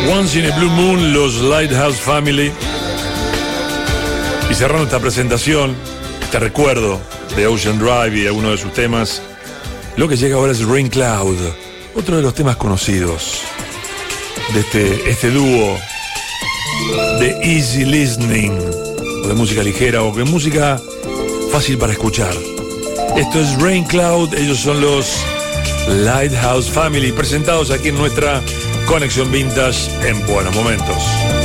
Once in a Blue Moon, los Lighthouse Family. Y cerrando esta presentación, este recuerdo de Ocean Drive y alguno de sus temas, lo que llega ahora es Rain Cloud, otro de los temas conocidos de este dúo de easy listening, o de música ligera, o de música fácil para escuchar. Esto es Rain Cloud, ellos son los Lighthouse Family, presentados aquí en nuestra Conexión Vintage en Buenos Momentos.